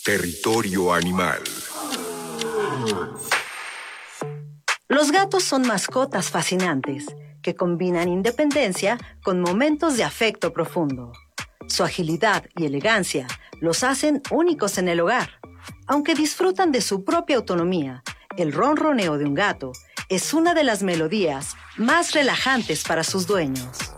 Territorio animal. Los gatos son mascotas fascinantes que combinan independencia con momentos de afecto profundo. Su agilidad y elegancia los hacen únicos en el hogar. Aunque disfrutan de su propia autonomía, el ronroneo de un gato es una de las melodías más relajantes para sus dueños.